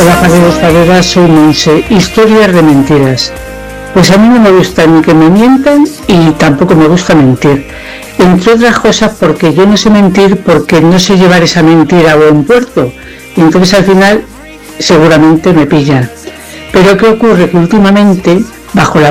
Hola Paredes Paredes, soy Monse. Historias de mentiras. Pues a mí no me gusta ni que me mientan y tampoco me gusta mentir. Entre otras cosas porque yo no sé mentir, porque no sé llevar esa mentira a buen puerto. Y entonces al final seguramente me pillan. Pero ¿qué ocurre? Que últimamente, bajo la